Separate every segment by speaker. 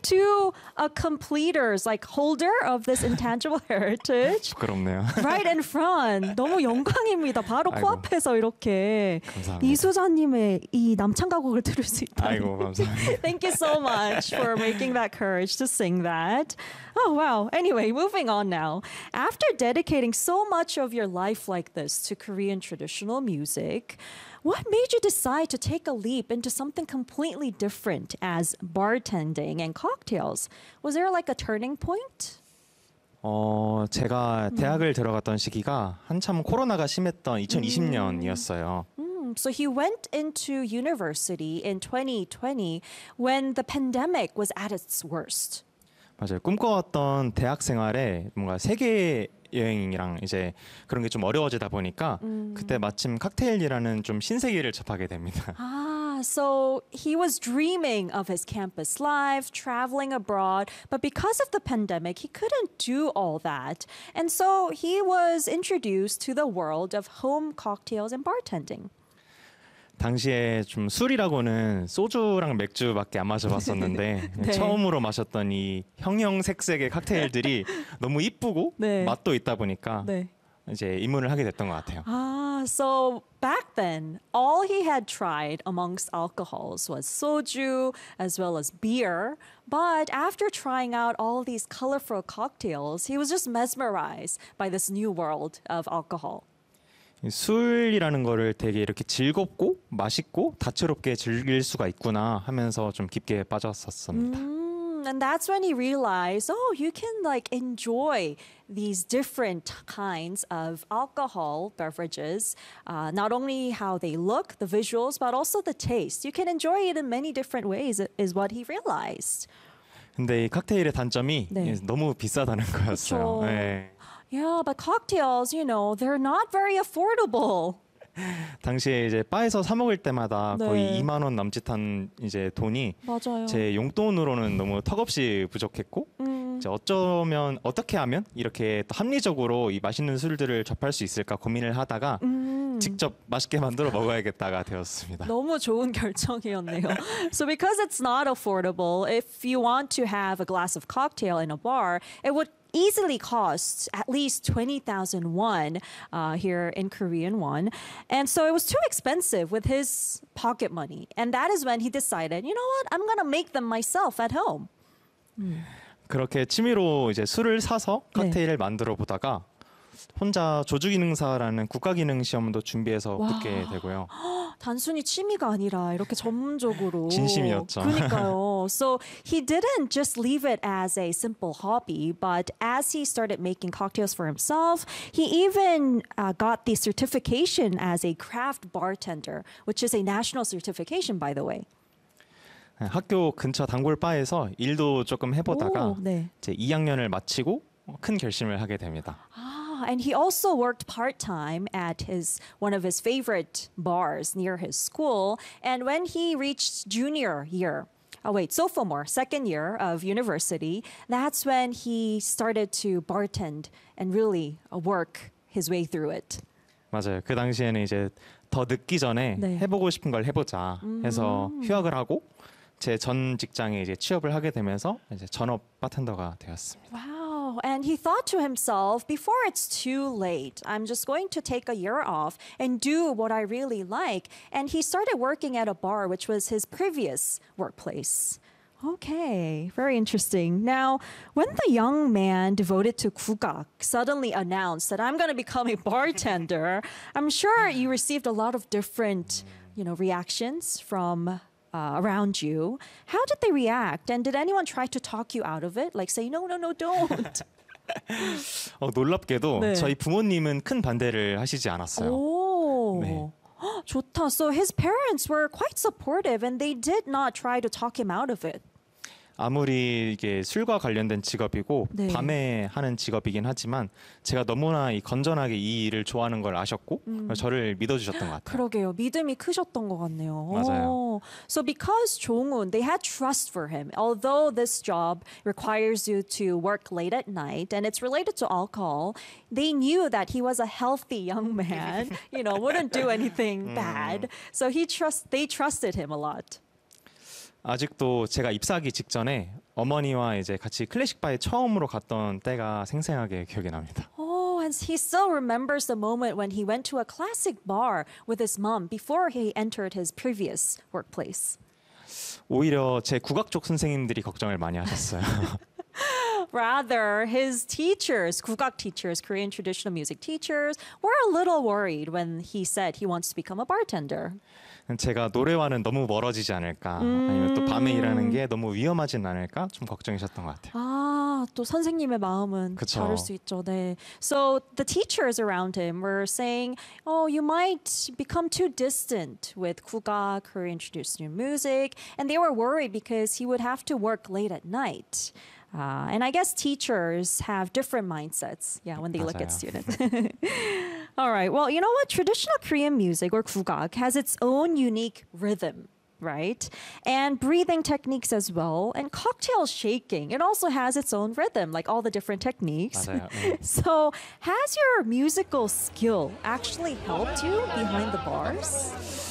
Speaker 1: to a completers, like holder of this intangible heritage.
Speaker 2: 부끄럽네요.
Speaker 1: Right in front. 너무 영광입니다. 바로
Speaker 2: 아이고.
Speaker 1: 코앞에서 이렇게
Speaker 2: 감사합니다.
Speaker 1: 이수자님의 이 남창 가곡을 들을 수 있다.
Speaker 2: 아이고 감사합니다.
Speaker 1: Thank you so much for making that courage to sing that. Oh, wow. Anyway, moving on now. After dedicating so much of your life like this to Korean traditional music, what made you decide to take a leap into something completely different as bartending and cocktails? Was there like a turning point?
Speaker 2: 제가 대학을 들어갔던 시기가 한참 코로나가 심했던 2020년이었어요.
Speaker 1: So he went into university in 2020 when the pandemic was at its worst.
Speaker 2: 맞아요. 꿈꿔왔던 대학 생활에 뭔가 세계 여행이랑 이제 그런 게 좀 어려워지다 보니까 그때 마침 칵테일이라는 좀 신세계를 접하게 됩니다.
Speaker 1: So he was dreaming of his campus life, traveling abroad, but because of the pandemic, he couldn't do all that. And so he was introduced to the world of home cocktails and bartending.
Speaker 2: 당시에 좀 술이라고는 소주랑 맥주밖에 안 마셔봤었는데
Speaker 1: 네.
Speaker 2: 처음으로 마셨던 이 형형색색의 칵테일들이 너무 이쁘고
Speaker 1: 네.
Speaker 2: 맛도 있다 보니까
Speaker 1: 네.
Speaker 2: 이제 입문을 하게 됐던 것 같아요.
Speaker 1: So back then, all he had tried amongst alcohols was soju as well as beer. But after trying out all these colorful cocktails, he was just mesmerized by this new world of alcohol.
Speaker 2: 술이라는 거를 되게 이렇게 즐겁고 맛있고 다채롭게 즐길 수가 있구나 하면서 좀 깊게 빠졌었습니다.
Speaker 1: And that's when he realized, oh, you can like enjoy these different kinds of alcohol beverages, not only how they look, the visuals, but also the taste. You can enjoy it in many different ways, is what he realized.
Speaker 2: 근데 이 칵테일의 단점이
Speaker 1: 네.
Speaker 2: 너무 비싸다는 거였어요.
Speaker 1: 그쵸.
Speaker 2: 네.
Speaker 1: Yeah, but cocktails, you know, they're not very affordable.
Speaker 2: 당시에 이제 바에서 사 먹을 때마다
Speaker 1: 네.
Speaker 2: 거의 2만 원 남짓한 이제 돈이
Speaker 1: 맞아요.
Speaker 2: 제 용돈으로는 너무 턱없이 부족했고 이제 어쩌면 어떻게 하면 이렇게 또 합리적으로 이 맛있는 술들을 접할 수 있을까 고민을 하다가 직접 맛있게 만들어 먹어야겠다가 되었습니다.
Speaker 1: 너무 좋은 결정이었네요. So because it's not affordable, if you want to have a glass of cocktail in a bar, it would easily cost at least 20,000 won here in Korean won. And so it was too expensive with his pocket money. And that is when he decided, you know what, I'm going to make them myself at home.
Speaker 2: 그렇게 취미로 이제 술을 사서 칵테일을 만들어 보다가 혼자 조주기능사라는 국가기능 시험도 준비해서 붙게 되고요.
Speaker 1: 단순히 취미가 아니라 이렇게 전문적으로
Speaker 2: 진심이었죠.
Speaker 1: 그러니까요. So he didn't just leave it as a simple hobby, but as he started making cocktails for himself, he even got the certification as a craft bartender, which is a national certification, by the way.
Speaker 2: 학교 근처 단골 바에서 일도 조금 해보다가
Speaker 1: 오, 네.
Speaker 2: 이제 2학년을 마치고 큰 결심을 하게 됩니다.
Speaker 1: And he also worked part-time at one of his favorite bars near his school. And when he reached sophomore, second year of university, that's when he started to bartend and really work his way through it.
Speaker 2: 맞아요. 그 당시에는 이제 더 늦기 전에
Speaker 1: 네.
Speaker 2: 해보고 싶은 걸 해보자 해서 휴학을 하고 제 전 직장에 이제 취업을 하게 되면서 이제 전업 바텐더가 되었습니다.
Speaker 1: Wow. And he thought to himself, before it's too late, I'm just going to take a year off and do what I really like. And he started working at a bar, which was his previous workplace. Okay, very interesting. Now, when the young man devoted to kugak suddenly announced that I'm going to become a bartender, I'm sure you received a lot of different, reactions from around you. How did they react? And did anyone try to talk you out of it? Like say, no, don't.
Speaker 2: 놀랍게도
Speaker 1: 네.
Speaker 2: 저희 부모님은 큰 반대를 하시지 않았어요.
Speaker 1: 오.
Speaker 2: 네.
Speaker 1: 좋다. So his parents were quite supportive and they did not try to talk him out of it.
Speaker 2: 아무리 이게 술과 관련된 직업이고
Speaker 1: 네.
Speaker 2: 밤에 하는 직업이긴 하지만 제가 너무나 건전하게 이 일을 좋아하는 걸 아셨고 저를 믿어주셨던 것 같아요.
Speaker 1: 그러게요. 믿음이 크셨던 것 같네요.
Speaker 2: 맞아요.
Speaker 1: So because 종훈, they had trust for him. Although this job requires you to work late at night and it's related to alcohol, they knew that he was a healthy young man, wouldn't do anything bad. So they trusted him a lot.
Speaker 2: 아직도 제가 입사하기 직전에 어머니와 이제 같이 클래식 바에 처음으로 갔던 때가 생생하게 기억이 납니다.
Speaker 1: Oh, and he still remembers the moment when he went to a classic bar with his mom before he entered his previous workplace.
Speaker 2: 오히려 제 국악 쪽 선생님들이 걱정을 많이 하셨어요.
Speaker 1: Rather, his teachers, 국악 teachers, Korean traditional music teachers, were a little worried when he said he wants to become a bartender.
Speaker 2: 제가 노래와는 너무 멀어지지 않을까 아니면 또 밤에 일하는 게 너무 위험하진 않을까 좀 걱정이셨던 것 같아요.
Speaker 1: 아, 또 선생님의 마음은
Speaker 2: 그쵸.
Speaker 1: 다를 수 있죠. 네. So the teachers around him were saying, "Oh, you might become too distant with 국악, Korean traditional music," and they were worried because he would have to work late at night. And I guess teachers have different mindsets, yeah, when they look at
Speaker 2: 맞아요.
Speaker 1: students. All right. Well, you know what? Traditional Korean music or 국악 has its own unique rhythm, right? And breathing techniques as well. And cocktail shaking, it also has its own rhythm, like all the different techniques.
Speaker 2: 맞아요. 네.
Speaker 1: So, has your musical skill actually helped you behind the bars?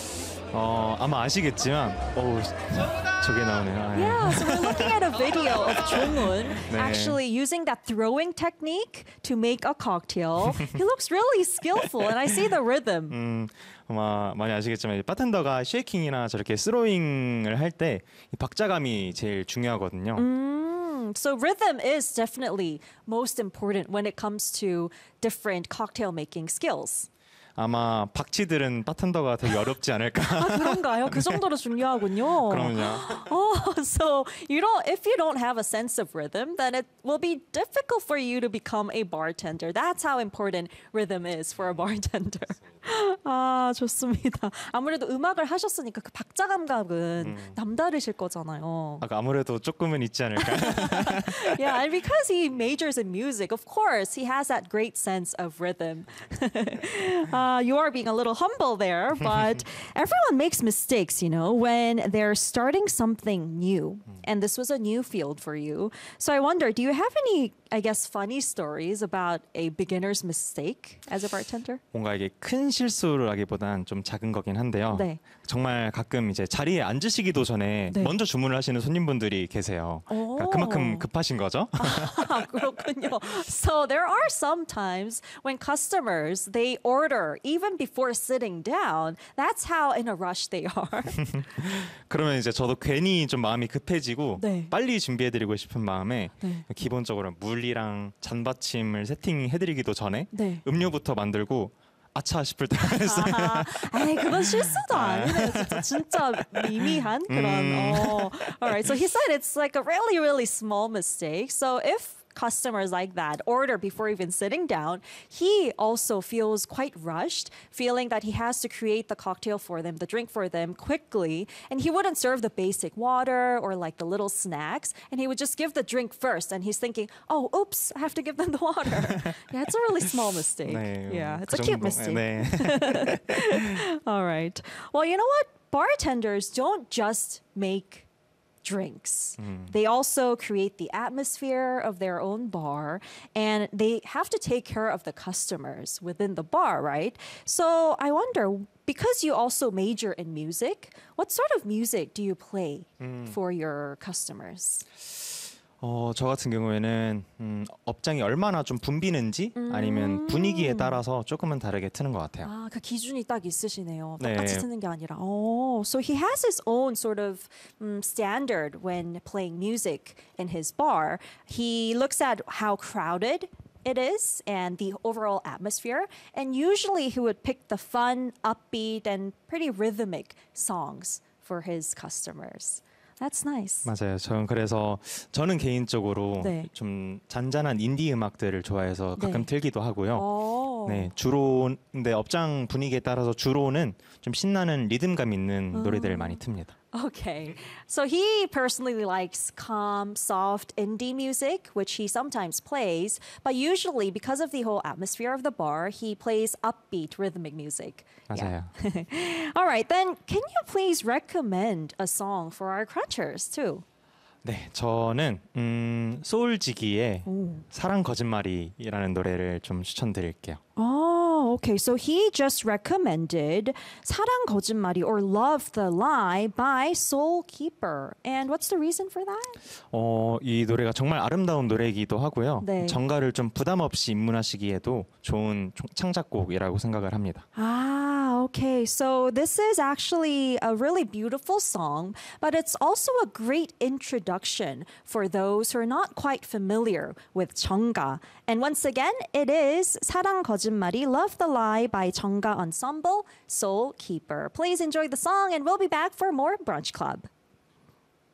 Speaker 2: 아마 아시겠지만 저게 나오네요. 아, 예.
Speaker 1: Yeah, so we're looking at a video of Jong-un
Speaker 2: 네.
Speaker 1: actually using that throwing technique to make a cocktail. He looks really skillful, and I see the rhythm.
Speaker 2: 아마 많이 아시겠지만 이제 바텐더가 쉐이킹이나 저렇게 스로잉을 할 때 박자감이 제일 중요하거든요.
Speaker 1: So rhythm is definitely most important when it comes to different cocktail making skills.
Speaker 2: 아마 박치들은 바텐더가 되게 어렵지 않을까.
Speaker 1: 아, 그런가요? 그 정도로 중요하군요.
Speaker 2: 그럼요.
Speaker 1: Oh, so if you don't have a sense of rhythm, then it will be difficult for you to become a bartender. That's how important rhythm is for a bartender. 아, 좋습니다. 아무래도 음악을 하셨으니까 그 박자 감각은 남다르실 거잖아요.
Speaker 2: 아까 아무래도 조금은 있지 않을까.
Speaker 1: Yeah, and because he majors in music, of course, he has that great sense of rhythm. You are being a little humble there, but everyone makes mistakes, when they're starting something new. And this was a new field for you. So I wonder, do you have any, I guess, funny stories about a beginner's mistake as a bartender?
Speaker 2: 뭔가 이게 큰 실수라기보단 좀 작은 거긴 한데요.
Speaker 1: 네.
Speaker 2: 정말 가끔 이제 자리에 앉으시기도 전에
Speaker 1: 네.
Speaker 2: 먼저 주문을 하시는 손님분들이 계세요. 그러니까 그만큼 급하신 거죠.
Speaker 1: 아, 그렇군요. So there are some times when customers, they order even before sitting down. That's how in a rush they are.
Speaker 2: 그러면 이제 저도 괜히 좀 마음이 급해지고
Speaker 1: 네.
Speaker 2: 빨리 준비해드리고 싶은 마음에
Speaker 1: 네.
Speaker 2: 기본적으로 물이랑 잔받침을 세팅해드리기도 전에
Speaker 1: 네.
Speaker 2: 음료부터 만들고 아차 싶을 때 했어요.
Speaker 1: 에이, 그건 실수도 아니네요. 진짜 미미한 그런. Alright, so he said it's like a really, really small mistake. So if customers like that order before even sitting down, he also feels quite rushed, feeling that he has to create the cocktail for them, the drink for them quickly. And he wouldn't serve the basic water or like the little snacks. And he would just give the drink first. And he's thinking, oh, oops, I have to give them the water. Yeah, it's a really small mistake.
Speaker 2: 네,
Speaker 1: Yeah, it's
Speaker 2: 그
Speaker 1: a cute
Speaker 2: 정도,
Speaker 1: mistake.
Speaker 2: 네.
Speaker 1: All right. Well, you know what? Bartenders don't just make drinks. They also create the atmosphere of their own bar, and they have to take care of the customers within the bar, right? So I wonder, because you also major in music, what sort of music do you play for your customers?
Speaker 2: 저 같은 경우에는 업장이 얼마나 좀 붐비는지 아니면 분위기에 따라서 조금은 다르게 트는 것 같아요.
Speaker 1: 아, 그 기준이 딱 있으시네요.
Speaker 2: 네.
Speaker 1: 똑같이 쓰는 게 아니라. Oh, so he has his own sort of standard when playing music in his bar. He looks at how crowded it is and the overall atmosphere. And usually he would pick the fun, upbeat, and pretty rhythmic songs for his customers. That's nice.
Speaker 2: 맞아요. 저는 개인적으로
Speaker 1: 네.
Speaker 2: 좀 잔잔한 인디 음악들을 좋아해서 가끔
Speaker 1: 네.
Speaker 2: 틀기도 하고요.
Speaker 1: Oh.
Speaker 2: 네, 근데 업장 분위기에 따라서 주로는 좀 신나는 리듬감 있는 노래들을 많이 틉니다.
Speaker 1: Okay. So he personally likes calm, soft indie music, which he sometimes plays. But usually, because of the whole atmosphere of the bar, he plays upbeat rhythmic music.
Speaker 2: 맞아요.
Speaker 1: All right. Then, can you please recommend a song for our crunchers, too?
Speaker 2: 네, 저는 소울지기의 사랑 거짓말이라는 노래를 좀 추천드릴게요.
Speaker 1: Oh, Okay, so he just recommended 사랑 거짓말이 or Love the Lie by Soul Keeper. And what's the reason for that?
Speaker 2: 이 노래가 정말 아름다운 노래이기도 하고요.
Speaker 1: 네.
Speaker 2: 정가를 좀 부담 없이 입문하시기에도 좋은 창작곡이라고 생각을 합니다.
Speaker 1: Ah, okay. So this is actually a really beautiful song, but it's also a great introduction for those who are not quite familiar with 정가. And once again, it is 사랑 거짓말이 Love the Lie by 정가 Ensemble, Soul Keeper. Please enjoy the song and we'll be back for more Brunch Club.